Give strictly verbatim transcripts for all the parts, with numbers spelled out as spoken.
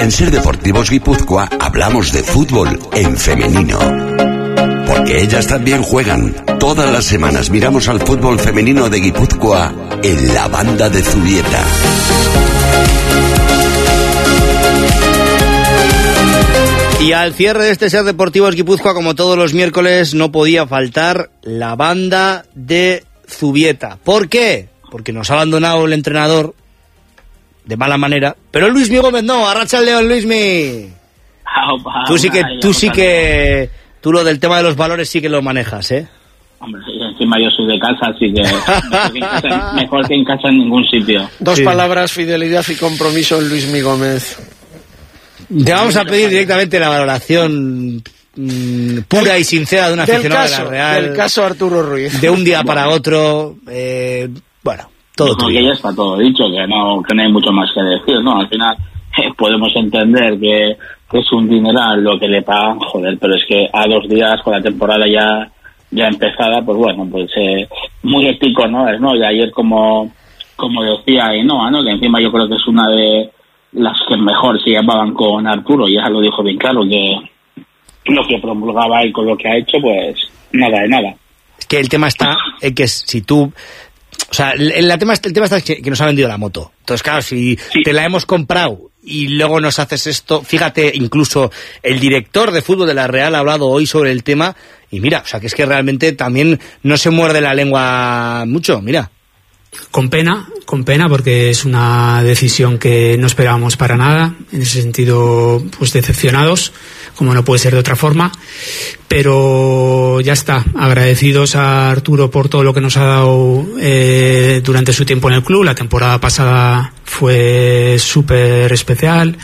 En Ser Deportivos Guipúzcoa hablamos de fútbol en femenino. Porque ellas también juegan. Todas las semanas miramos al fútbol femenino de Guipúzcoa en la banda de Zubieta. Y al cierre de este Ser Deportivos Guipúzcoa, como todos los miércoles, no podía faltar la banda de Zubieta. ¿Por qué? Porque nos ha abandonado el entrenador de mala manera. Pero Luismi Gómez no, arracha el león, Luismi. Tú sí que, tú sí que, tú lo del tema de los valores sí que lo manejas, ¿eh? Hombre, encima yo soy de casa, así que mejor que en casa, mejor que en, casa en ningún sitio. Dos Sí. palabras, fidelidad y compromiso en Luismi Gómez. Te vamos a pedir directamente la valoración mmm, pura y sincera de un aficionado caso, de la Real. Del caso Arturo Ruiz. De un día para otro, eh, bueno, todo Porque tuyo. ya está todo dicho, que no, que no hay mucho más que decir, ¿no? Al final eh, podemos entender que, que es un dineral lo que le pagan, joder, pero es que a dos días con la temporada ya ya empezada, pues bueno, pues eh, muy épico, ¿no? Es, ¿no? Y ayer, como como decía Ainhoa, ¿no? Que encima yo creo que es una de las que mejor se llevaban con Arturo, ya lo dijo bien claro, que lo que promulgaba y con lo que ha hecho, pues nada de nada. Es que el tema está en que si tú... O sea, el, el, tema, el tema está que, que nos ha vendido la moto. Entonces, claro, si sí. te la hemos comprado y luego nos haces esto... Fíjate, incluso el director de fútbol de la Real ha hablado hoy sobre el tema y mira, o sea, que es que realmente también no se muerde la lengua mucho, mira. Con pena, con pena, porque es una decisión que no esperábamos para nada. En ese sentido, pues decepcionados, como no puede ser de otra forma. Pero ya está, agradecidos a Arturo por todo lo que nos ha dado eh, durante su tiempo en el club. La temporada pasada fue súper especial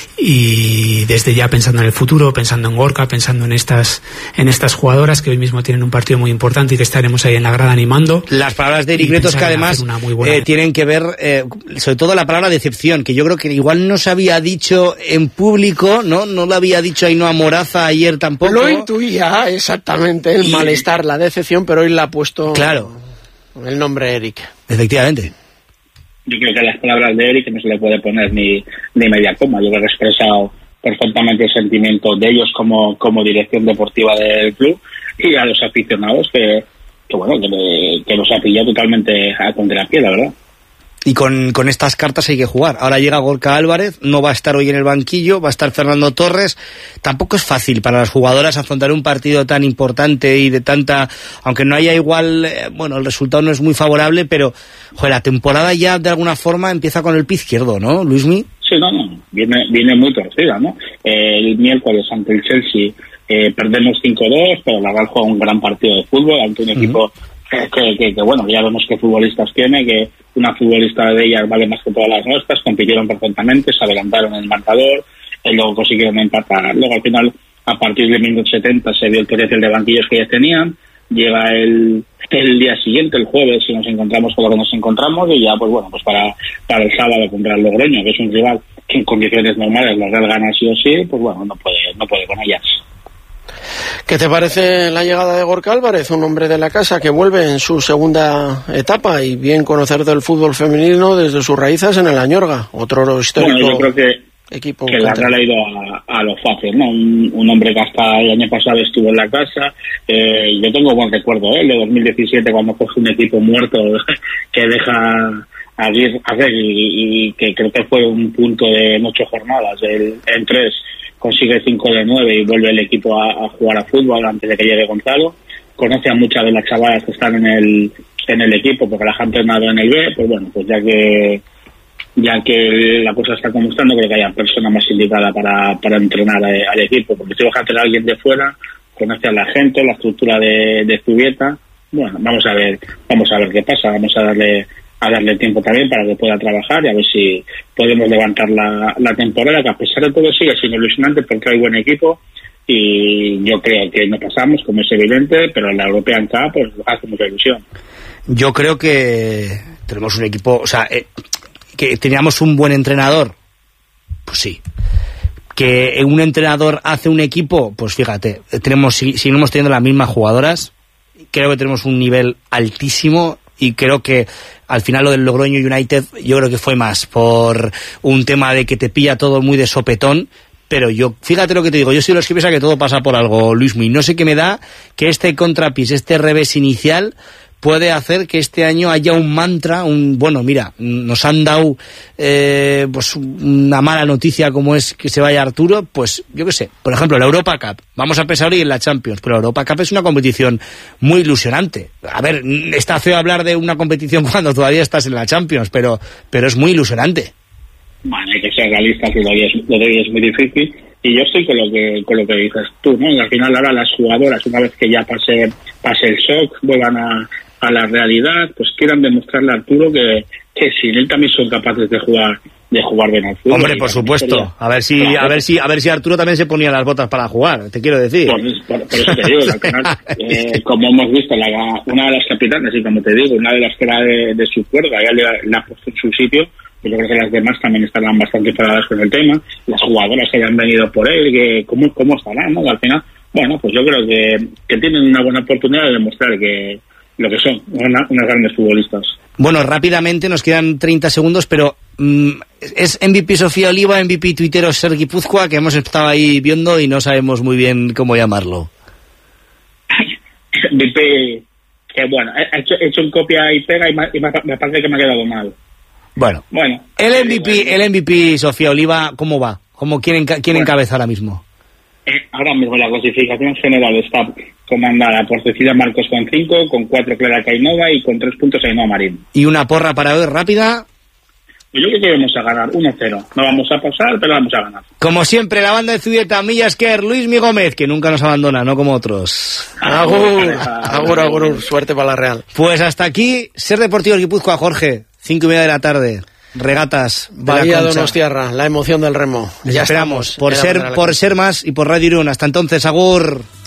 y desde ya pensando en el futuro, pensando en Gorka, pensando en estas en estas jugadoras que hoy mismo tienen un partido muy importante y que estaremos ahí en la grada animando. Las palabras de Eric Bretos, que además eh, tienen que ver eh, sobre todo la palabra decepción, que yo creo que igual no se había dicho en público, no no lo había dicho Ainhoa Moraza ayer tampoco. Lo intuía exactamente, el y... malestar, la decepción, pero hoy le ha puesto claro el nombre Eric. Efectivamente. Yo creo que a las palabras de Eric no se le puede poner ni, ni media coma. Yo creo que he expresado perfectamente el sentimiento de ellos como, como dirección deportiva del club y a los aficionados que, que bueno, que, le, que los ha pillado totalmente a contrapié, la verdad. Y con, con estas cartas hay que jugar. Ahora llega Gorka Álvarez, no va a estar hoy en el banquillo, va a estar Fernando Torres. Tampoco es fácil para las jugadoras afrontar un partido tan importante y de tanta... Aunque no haya igual... Eh, bueno, el resultado no es muy favorable, pero joder, la temporada ya de alguna forma empieza con el pie izquierdo, ¿no, Luismi? Sí, no, no. Viene, viene muy torcida, ¿no? Eh, el miércoles ante el Chelsea eh, perdemos cinco dos, pero la Real juega un gran partido de fútbol ante un uh-huh. equipo... Que, que, que bueno, ya vemos qué futbolistas tiene, que una futbolista de ellas vale más que todas las nuestras, compitieron perfectamente, se adelantaron en el marcador, y luego consiguieron empatar. Luego al final, a partir del minuto setenta, se vio el potencial de banquillos que ellas tenían, llega el, el día siguiente, el jueves, y nos encontramos con lo que nos encontramos, y ya pues bueno, pues para, para el sábado contra el Logroño, que es un rival que en condiciones normales la Real gana sí o sí, pues bueno, no puede, no puede con ellas. ¿Qué te parece la llegada de Gorka Álvarez, un hombre de la casa que vuelve en su segunda etapa y bien conocer del fútbol femenino desde sus raíces en el Añorga, otro histórico bueno, yo creo que, equipo? Que la Real ha ido a, a lo fácil, ¿no? Un, un hombre que hasta el año pasado estuvo en la casa. Eh, yo tengo buen recuerdo, ¿eh? El de dos mil diecisiete, cuando coge un equipo muerto que deja a diez hacer y, y que creo que fue un punto de en ocho jornadas, el, en tres consigue cinco de nueve y vuelve el equipo a, a jugar a fútbol antes de que llegue Gonzalo. Conoce a muchas de las chavalas que están en el en el equipo porque las han entrenado en el B, pues bueno, pues ya que ya que la cosa está como está, no creo que haya persona más indicada para, para entrenar a, al equipo, porque si vas a tener a alguien de fuera, conoce a la gente, la estructura de, de Zubieta. Bueno, vamos a ver, vamos a ver qué pasa, vamos a darle a darle tiempo también para que pueda trabajar y a ver si podemos levantar la, la temporada, que a pesar de todo sigue siendo ilusionante porque hay buen equipo y yo creo que no pasamos, como es evidente, pero en la European Cup pues hace mucha ilusión. Yo creo que tenemos un equipo, o sea, eh, que teníamos un buen entrenador, pues sí. Que un entrenador hace un equipo, pues fíjate, tenemos, si, seguimos teniendo las mismas jugadoras, creo que tenemos un nivel altísimo. y creo que al final lo del Logroño United yo creo que fue más por un tema de que te pilla todo muy de sopetón. Pero yo, fíjate lo que te digo, yo soy los que piensa que todo pasa por algo, Luismi. No sé qué me da que este contrapiés, este revés inicial, puede hacer que este año haya un mantra, un bueno, mira, nos han dado eh, pues una mala noticia como es que se vaya Arturo, pues yo qué sé, por ejemplo, la Europa Cup, vamos a pensar hoy en la Champions, pero la Europa Cup es una competición muy ilusionante. A ver, está feo hablar de una competición cuando todavía estás en la Champions, pero, pero es muy ilusionante. Bueno, hay que ser realistas y lo de hoy es, lo de hoy es muy difícil. Y yo estoy con lo que con lo que dices tú, ¿no? Y al final ahora las jugadoras, una vez que ya pase pase el shock, vuelvan a, a la realidad, pues quieran demostrarle a Arturo que, que sin él también son capaces de jugar de jugar bien al fútbol. Hombre, por supuesto. Sería, a ver si claro, a ver si a ver si Arturo también se ponía las botas para jugar, te quiero decir. Por, por, por eso te digo, al final, eh, como hemos visto, la, una de las capitanes, y como te digo, una de las que era de, de su cuerda, ya le, le ha puesto en su sitio. Yo creo que las demás también estarán bastante enfadadas con el tema, las jugadoras que hayan venido por él, que cómo, cómo estarán, ¿no? Al final, bueno, pues yo creo que, que tienen una buena oportunidad de demostrar que lo que son, una, unas grandes futbolistas. Bueno, rápidamente, nos quedan treinta segundos, pero mm, ¿es M V P Sofía Oliva, M V P tuitero Ser Guipúzcoa, que hemos estado ahí viendo y no sabemos muy bien cómo llamarlo? M V P, que bueno, he hecho, he hecho un copia y pega y me, y me parece que me ha quedado mal. Bueno, bueno, el M V P, bueno. el M V P Sofía Oliva, ¿cómo va? ¿Cómo quién, quién bueno, encabeza ahora mismo? Eh, ahora mismo la clasificación general está comandada por Cecilia Marcos con cinco, con cuatro Clara Cainova y con tres puntos Ainhoa Marín. ¿Y una porra para hoy rápida? Yo creo que vamos a ganar uno cero. No vamos a pasar, pero vamos a ganar. Como siempre, la banda de Zubieta, Millasker, Luismi Gómez, que nunca nos abandona, no como otros. Agur, agur, agur, suerte para la Real. Pues hasta aquí, Ser Deportivo Guipúzcoa, Jorge. Cinco y media de la tarde, regatas de Bahía Donostiarra, la emoción del remo. Les ya esperamos, estamos, por ser, por ser más y por Radio Irún. Hasta entonces, agur.